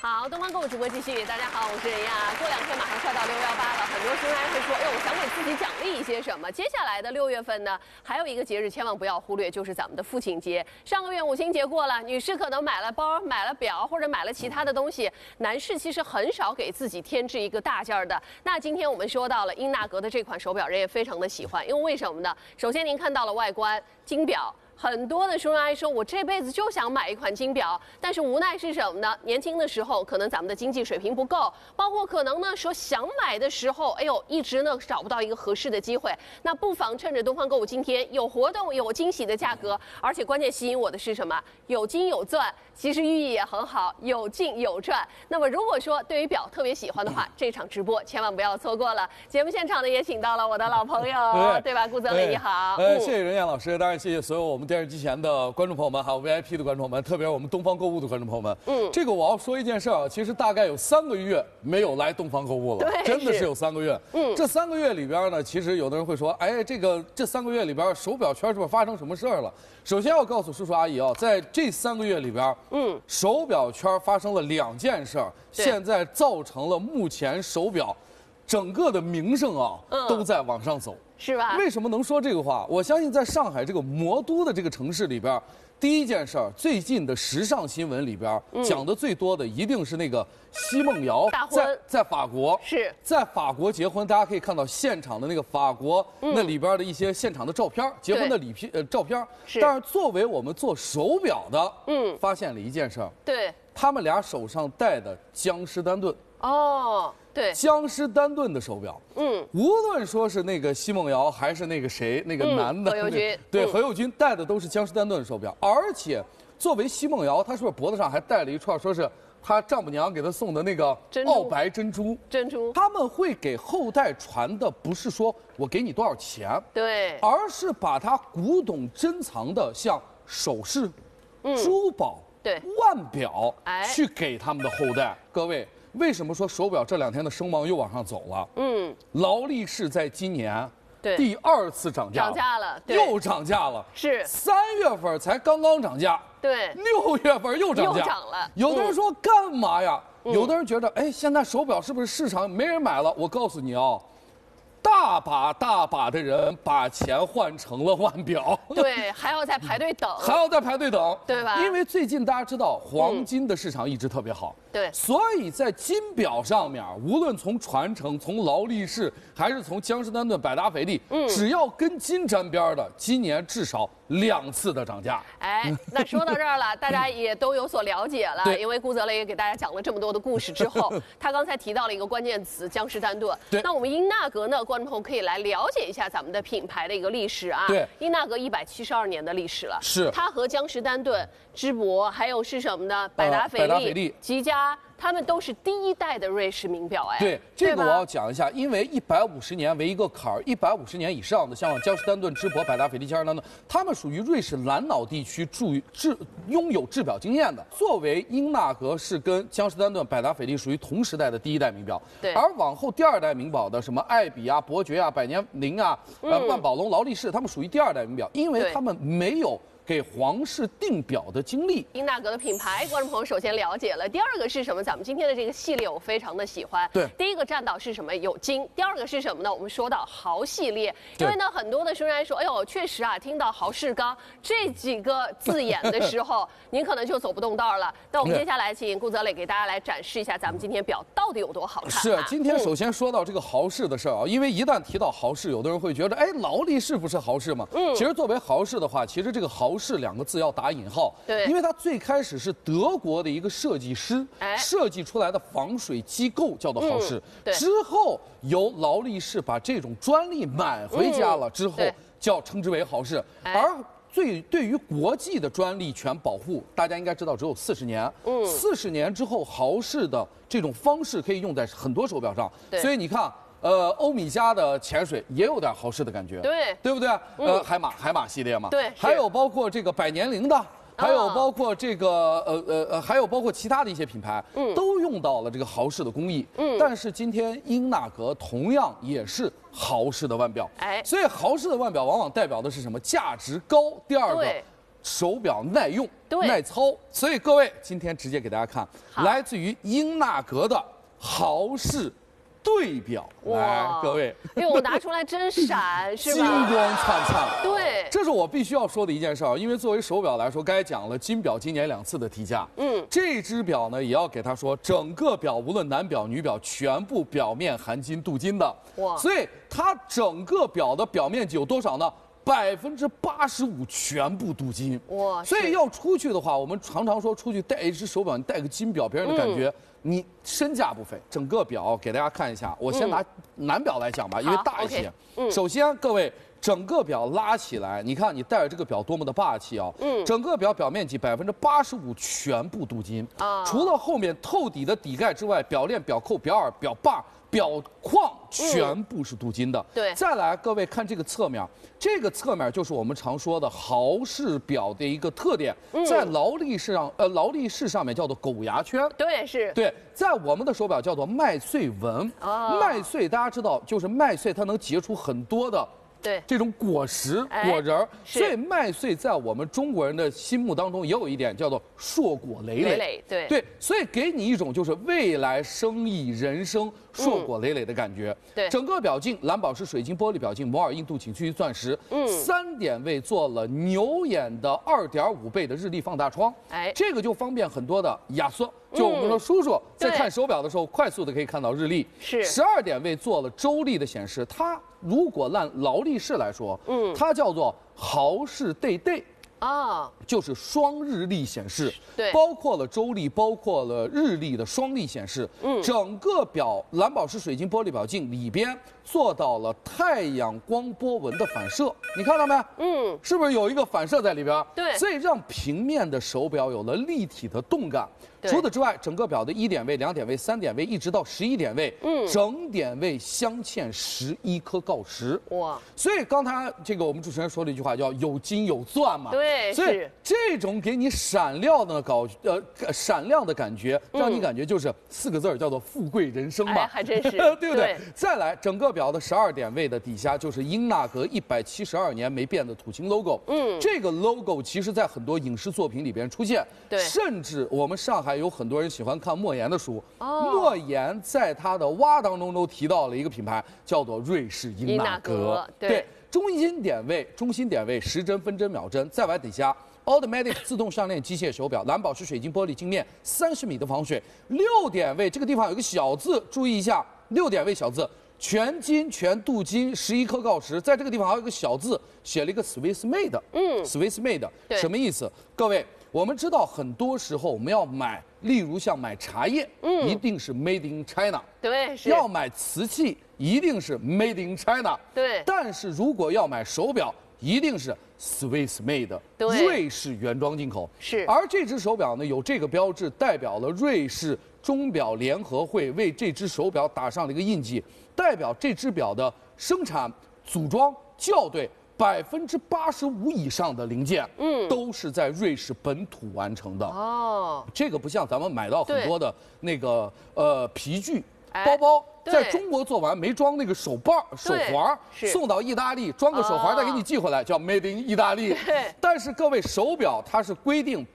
好，东方购物直播继续。大家好，我是任亚。过2天马上快到618了，很多学员会说，哎，我想给自己奖励一些什么？接下来的6月份呢，还有一个节日千万不要忽略，就是咱们的父亲节。上个月母亲节过了，女士可能买了包、买了表或者买了其他的东西，男士其实很少给自己添置一个大件的。那今天我们说到了英纳格的这款手表，人也非常的喜欢，因为为什么呢？首先您看到了外观金表。很多的学员说，我这辈子就想买一款金表，但是无奈是什么呢？年轻的时候可能咱们的经济水平不够，包括可能呢说想买的时候，哎呦，一直呢找不到一个合适的机会。那不妨趁着东方购物今天有活动、有惊喜的价格，而且关键吸引我的是什么？有金有钻，其实寓意也很好，有金有钻。那么如果说对于表特别喜欢的话，这场直播千万不要错过了。节目现场呢也请到了我的老朋友，对吧？顾泽磊你好。 谢谢任燕老师，当然谢谢所有我们电视机前的观众朋友们，还有 VIP 的观众朋友们，特别是我们东方购物的观众朋友们。这个我要说一件事啊，其实大概有3个月没有来东方购物了，真的是有3个月。这3个月里边呢，其实有的人会说，哎，这3个月里边手表圈是不是发生什么事儿了？首先要告诉叔叔阿姨啊，在这3个月里边，手表圈发生了2件事儿，现在造成了目前手表整个的名声啊都在往上走。 是吧？ 为什么能说这个话？我相信在上海这个魔都的这个城市里边，第一件事儿，最近的时尚新闻里边讲的最多的一定是那个奚梦瑶大婚在法国是在法国结婚，大家可以看到现场的那个法国那里边的一些现场的照片，结婚的照片。但是作为我们做手表的，发现了一件事儿， 对， 他们俩手上戴的江诗丹顿。 哦。对， 江诗丹顿的手表，无论说是那个奚梦瑶还是那个谁，那个男的， 何猷君， 对，何猷君戴的都是江诗丹顿的手表，而且作为奚梦瑶，她是不是脖子上还戴了一串，说是她丈母娘给她送的那个澳白珍珠？ 珍珠， 他们会给后代传的不是说我给你多少钱， 对， 而是把它古董珍藏的像首饰、珠宝、 对， 腕表，去给他们的后代。各位。为什么说手表这2天的声望又往上走了？劳力士在今年第2次涨价了， 又涨价了。 是 3月份才刚刚涨价， 对 ，6月份又涨价， 又涨了。 有的人说干嘛呀？有的人觉得，哎，现在手表是不是市场没人买了？我告诉你啊。大把的人把钱换成了腕表， 对，还要再排队等， 对吧？因为最近大家知道黄金的市场一直特别好， 对， 所以在金表上面，无论从传承、从劳力士，还是从江诗丹顿、百达翡丽，只要跟金沾边的，今年至少2次的涨价。 哎，那说到这儿了，大家也都有所了解了，因为顾泽磊也给大家讲了这么多的故事之后，他刚才提到了一个关键词江诗丹顿。 对， 那我们英纳格呢？观众朋友可以来了解一下咱们的品牌的一个历史啊。 对， 英纳格172年的历史了。 是。 它和江诗丹顿、芝柏，还有是什么呢？百达翡丽、积家，他们都是第1代的瑞士名表。哎， 对，这个我要讲一下，因为150年为一个坎儿，150年以上的，像江诗丹顿、芝柏、百达翡丽、江诗丹顿，他们属于瑞士兰瑙地区拥有制表经验的。作为英纳格是跟江诗丹顿、百达翡丽属于同时代的第1代名表， 对， 而往后第2代名表的什么爱彼啊、伯爵啊、百年灵啊、万宝龙、劳力士，他们属于第2代名表，因为他们没有给皇室定表的经历。 英纳格的品牌，观众朋友首先了解了。第2个是什么？咱们今天的这个系列我非常的喜欢。 对， 第1个站到是什么？有金。第2个是什么呢？我们说到豪系列，因为呢很多的学员说，哎呦，确实啊，听到豪士钢这几个字眼的时候，您可能就走不动道了。那我们接下来请顾泽磊给大家来展示一下咱们今天表到底有多好看。 是，今天首先说到这个豪士的事儿啊，因为一旦提到豪士，有的人会觉得，哎，劳力士不是豪士吗？其实作为豪士的话，其实这个豪士2个字要打引号， 对， 因为它最开始是德国的一个设计师设计出来的防水机构叫做豪士，之后由劳力士把这种专利买回家了之后，叫称之为豪士，而对于国际的专利权保护，大家应该知道只有40年。40年之后，豪士的这种方式可以用在很多手表上。所以你看，欧米茄的潜水也有点豪士的感觉，对不对？海马系列嘛， 对， 还有包括这个百年灵的。还有包括这个还有包括其他的一些品牌，都用到了这个豪士的工艺。但是今天英纳格同样也是豪士的腕表，所以豪士的腕表往往代表的是什么？价值高。第2个， 手表耐用、 对耐操，所以各位今天直接给大家看，来自于英纳格的豪士对表，来各位， 哎呦，拿出来真闪，是吧？ 金光灿灿。 对， 这是我必须要说的一件事儿，因为作为手表来说，刚才讲了金表今年2次的提价，这只表呢也要给他说，整个表无论男表女表，全部表面含金镀金的，哇！所以它整个表的表面积有多少呢？85%全部镀金，哇！所以要出去的话，我们常常说出去戴一只手表，你戴个金表，别人的感觉。你身价不菲，整个表给大家看一下。我先拿男表来讲吧，因为大一些。首先，各位，整个表拉起来，你看你戴着这个表多么的霸气啊！整个表面积85%全部镀金啊，除了后面透底的底盖之外，表链、表扣、表耳、表把、表框全部是镀金的。对，再来，各位看这个侧面，这个侧面就是我们常说的豪士表的一个特点，在劳力士上面叫做狗牙圈。对，是。对，在我们的手表叫做麦穗纹。麦穗大家知道，就是麦穗它能结出很多的。对，这种果实、果仁儿，所以麦穗在我们中国人的心目当中也有一点叫做硕果累累。对，所以给你一种就是未来生意人生硕果累累的感觉。对，整个表镜蓝宝石水晶玻璃表镜，摩尔硬度景区钻石，3点位做了牛眼的2.5倍的日历放大窗。这个就方便很多的亚瑟。就我们的叔叔在看手表的时候，快速的可以看到日历。是12点位做了周历的显示，它如果按劳力士来说，它叫做豪士 Day。就是双日历显示，对，包括了周历，包括了日历的双历显示。整个表蓝宝石水晶玻璃表镜里边做到了太阳光波纹的反射，你看到没？是不是有一个反射在里边？对，所以让平面的手表有了立体的动感。除此之外，整个表的1点位、2点位、3点位，一直到11点位，整点位镶嵌11颗锆石。哇！所以刚才这个我们主持人说了一句话，叫有金有钻嘛。对，所以这种给你闪亮的感觉，让你感觉就是4个字儿，叫做富贵人生吧。还真是，对不对？再来，整个表的12点位的底下就是英纳格172年没变的土星 logo。这个 logo 其实在很多影视作品里边出现，对，甚至我们上海有很多人喜欢看莫言的书，莫言在他的蛙当中都提到了一个品牌，叫做瑞士英纳格。对，中心点位时针、分针、秒针，再往底下 automatic 自动上链机械手表，蓝宝石水晶玻璃镜面，30米的防水。6点位这个地方有个小字，注意一下，6点位小字。全金全镀金，11颗锆石，在这个地方还有一个小字，写了一个 Swiss made。Swiss made 什么意思？各位，我们知道很多时候我们要买，例如像买茶叶，一定是 Made in China。对，是。要买瓷器，一定是 Made in China。对。但是如果要买手表，一定是 Swiss made， 瑞士原装进口。是。而这只手表呢，有这个标志，代表了瑞士钟表联合会为这只手表打上了一个印记。代表这只表的生产、组装、校对85%以上的零件，都是在瑞士本土完成的。这个不像咱们买到很多的那个皮具、包包，在中国做完没装那个手环，送到意大利装个手环再给你寄回来，叫 Made in 意大利。但是各位，手表它是规定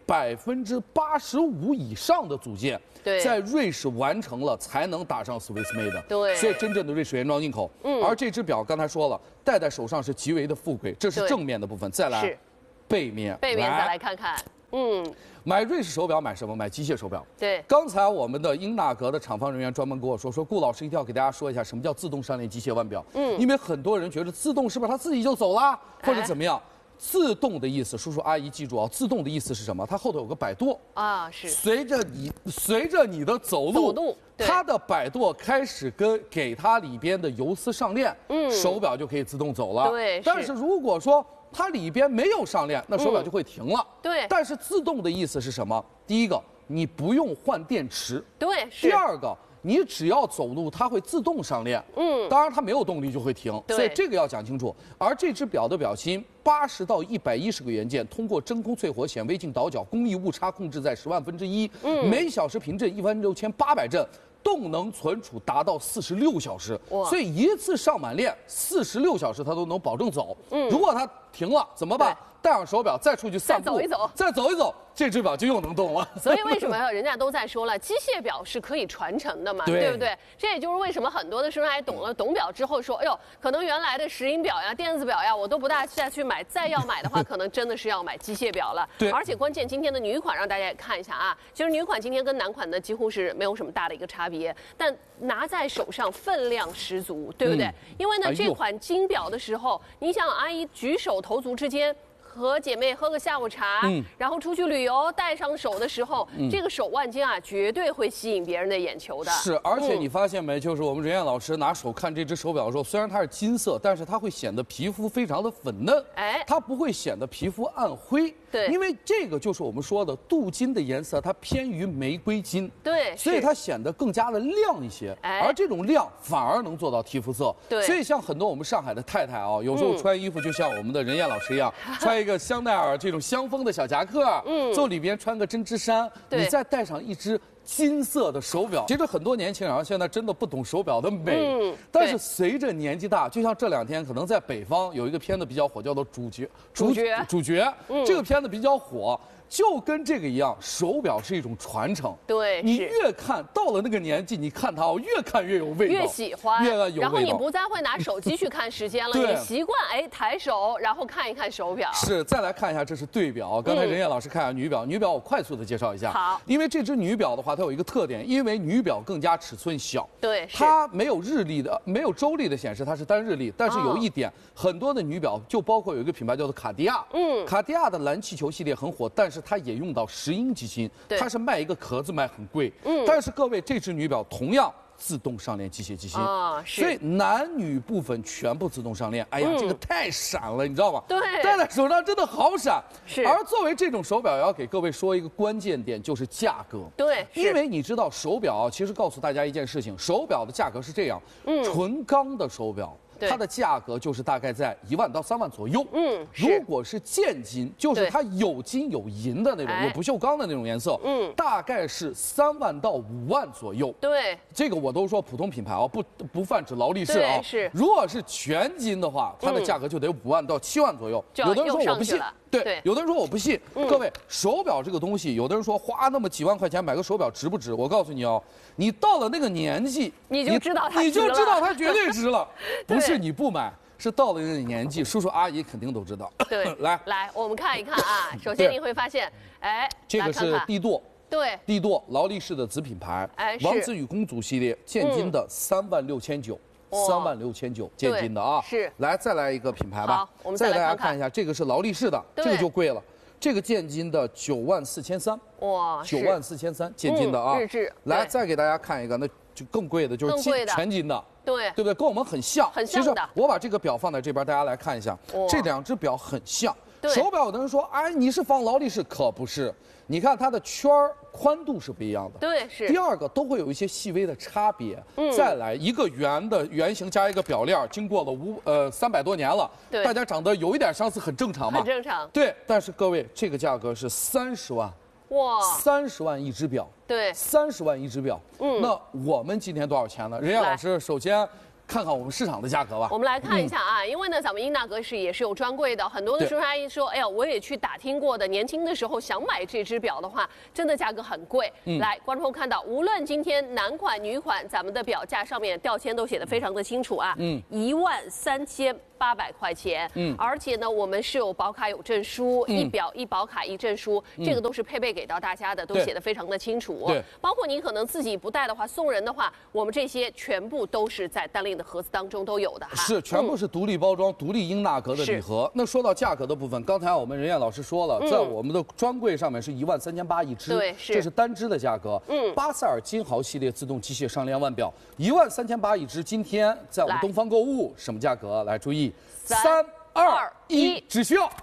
85%以上的组件。在瑞士完成了才能打上 Swiss made。对，所以真正的瑞士原装进口。而这只表刚才说了，戴在手上是极为的富贵，这是正面的部分。再来，背面再来看看。买瑞士手表买什么？买机械手表。对，刚才我们的英纳格的厂方人员专门跟我说，顾老师一定要给大家说一下什么叫自动上链机械腕表。因为很多人觉得自动是不是它自己就走了，或者怎么样？自动的意思，叔叔阿姨记住啊，自动的意思是什么？它后头有个摆舵啊，是随着你的走路，它的摆舵开始给它里边的油丝上链，手表就可以自动走了。对，但是如果说它里边没有上链，那手表就会停了。对，但是自动的意思是什么？第一个，你不用换电池。对，是。第二个，你只要走路，它会自动上链。当然它没有动力就会停，所以这个要讲清楚。而这只表的表芯80到110个元件，通过真空淬火、显微镜倒角，工艺误差控制在10万分之一，每小时平振16800振。动能存储达到46小时，所以一次上满链46小时它都能保证走。如果它停了怎么办？ 戴上手表再出去散步， 再走一走， 这只表就又能动了。 所以为什么人家都在说了，机械表是可以传承的嘛，对不对？这也就是为什么很多的生涯懂表之后说，哎呦，可能原来的石英表呀、电子表呀，我都不大再去买，再要买的话，可能真的是要买机械表了。 对， 而且关键今天的女款让大家也看一下啊，其实女款今天跟男款呢几乎是没有什么大的一个差别，但拿在手上分量十足，对不对？因为呢，这款金表的时候，你想阿姨举手投足之间。和姐妹喝个下午茶，然后出去旅游，戴上手的时候，这个手腕间啊，绝对会吸引别人的眼球的。 是，而且你发现没，就是我们任燕老师拿手看这只手表的时候，虽然它是金色，但是它会显得皮肤非常的粉嫩，它不会显得皮肤暗灰。 对， 因为这个就是我们说的镀金的颜色，它偏于玫瑰金， 对， 所以它显得更加的亮一些。而这种亮反而能做到提肤色。 对， 所以像很多我们上海的太太啊，有时候穿衣服就像我们的任燕老师一样，穿一个香奈儿这种香风的小夹克，最后里边穿个针织衫，你再戴上一只金色的手表。其实很多年轻人现在真的不懂手表的美，但是随着年纪大，就像这2天可能在北方有一个片子比较火，叫做主角，这个片子比较火。就跟这个一样，手表是一种传承。 对， 你越看到了那个年纪，你看它越看越有味道， 越喜欢， 越有味道。 然后你不再会拿手机去看时间了，你习惯抬手，然后看一看手表。 是，再来看一下，这是对表。刚才任燕老师看一下女表，女表我快速的介绍一下。 好， 因为这只女表的话，它有一个特点，因为女表更加尺寸小， 对， 它没有日历的，没有周历的显示，它是单日历。但是有一点，很多的女表，就包括有一个品牌叫做卡地亚，卡地亚的蓝气球系列很火，但是它也用到10英机芯，它是卖一个壳子卖很贵，但是各位这只女表同样自动上链机械机芯，所以男女部分全部自动上链。哎呀，这个太闪了，你知道吗？ 对， 戴在手上真的好闪。 是。 而作为这种手表，也要给各位说一个关键点，就是价格。 对， 因为你知道手表其实告诉大家一件事情，手表的价格是这样，纯钢的手表。它的价格就是大概在1万到3万左右。如果是建金，就是它有金有银的那种，有不锈钢的那种颜色，大概是3万到5万左右。 对， 这个我都说普通品牌啊，不泛指劳力士啊。 是。 如果是全金的话，它的价格就得5万到7万左右。有的人说我不信，对，有的人说我不信。各位，手表这个东西，有的人说花那么几万块钱买个手表值不值？我告诉你哦，你到了那个年纪， 你就知道它绝对值了。不是你不买，是到了那个年纪，叔叔阿姨肯定都知道。 对，来，我们看一看啊。首先你会发现， 这个是帝舵。 对， 帝舵劳力士的子品牌，王子与公主系列，建金的36900，36900建金的啊。 是， 来再来一个品牌吧。 好，我们再给大家看一下，这个是劳力士的，这个就贵了。这个建金的94300，哇，94300建金的啊。 日志。 来再给大家看一个，那就更贵的，就是全金的。对不对？跟我们很像， 其实我把这个表放在这边，大家来看一下，这2只表很像。手表有的人说，哎，你是仿劳力士，可不是。你看它的圈宽度是不一样的， 对，是。 第二个都会有一些细微的差别。再来一个圆形加一个表链，经过了300多年了，大家长得有一点相似，很正常嘛。 很正常。对， 但是各位，这个价格是30万。 哇 ，30万一只表， 对 ，30万一只表。那我们今天多少钱呢？任燕老师，首先看看我们市场的价格吧。 我们来看一下啊，因为呢，咱们英纳格是也是有专柜的，很多的叔叔阿姨说，哎呀，我也去打听过的，年轻的时候想买这只表的话，真的价格很贵。来，观众朋友看到，无论今天男款、女款，咱们的表价上面吊签都写得非常的清楚啊，13800块钱。而且呢，我们是有保卡有证书，一表一保卡一证书，这个都是配备给到大家的，都写得非常的清楚。 对， 包括你可能自己不带的话，送人的话，我们这些全部都是在单链的盒子当中都有的哈。 是，全部是独立包装、独立英纳格的礼盒。那说到价格的部分，刚才我们任燕老师说了，在我们的专柜上面是13800一只， 对， 这是单只的价格。巴塞尔金豪系列自动机械上链腕表13800一只，今天在我们东方购物什么价格？来注意，3、2、1，只需要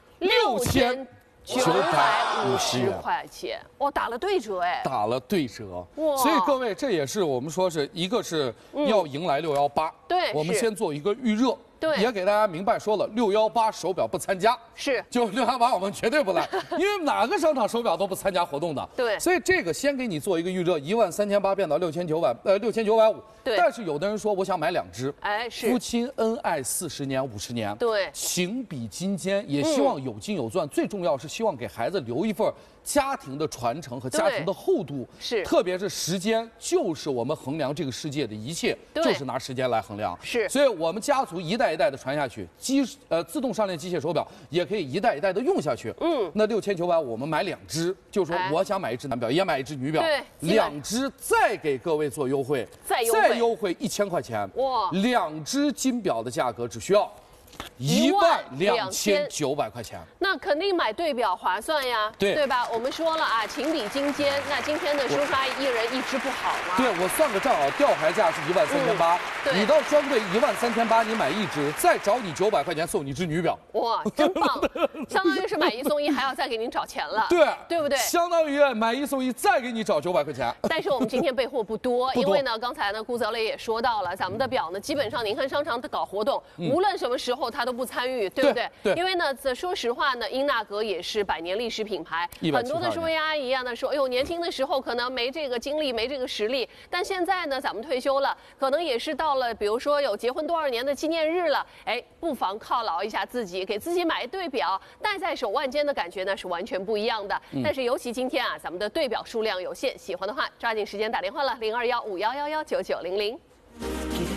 6950 块钱，哇，打了对折哎！ 打了对折，所以各位，这也是我们说是一个是要迎来618， 对， 我们先做一个预热。 对， 也给大家明白说了，618手表不参加， 是， 就618我们绝对不来，因为哪个商场手表都不参加活动的。 对， 所以这个先给你做一个预热，13800变到6950， 对。 但是有的人说我想买2只， 哎，是。 夫妻恩爱40年50年， 对， 情比金坚，也希望有金有钻，最重要是希望给孩子留一份家庭的传承和家庭的厚度。 是， 特别是时间，就是我们衡量这个世界的一切，就是拿时间来衡量。 是， 所以我们家族一代一代的传下去，自动上链机械手表也可以一代一代的用下去。那6950我们买2只，就是说我想买1只男表，也买1只女表， 对 ，2只再给各位做优惠，再优惠1000块钱。哇，2只金表的价格只需要12900块钱， 那肯定买对表划算呀，对吧？我们说了啊，情比金坚，那今天的叔叔阿姨一人1只不好吗？ 对，我算个账啊，吊牌价是13800，你到专柜13800，你买1只，再找你900块钱送你1只女表， 哇，真棒！相当于是买1送1，还要再给您找钱了，对不对？ 相当于买1送1，再给你找900块钱。 但是我们今天备货不多，因为呢，刚才呢，顾泽雷也说到了，咱们的表呢，基本上您看商场搞活动，无论什么时候他都不参与，对不对？ 对。 因为呢，说实话呢，英纳格也是100年历史品牌，很多的叔叔阿姨啊呢说，哎呦，年轻的时候可能没这个精力，没这个实力，但现在呢，咱们退休了，可能也是到了，比如说有结婚多少年的纪念日了，哎，不妨犒劳一下自己，给自己买一对表，戴在手腕间的感觉呢是完全不一样的。但是尤其今天啊，咱们的对表数量有限，喜欢的话抓紧时间打电话了，0215111990。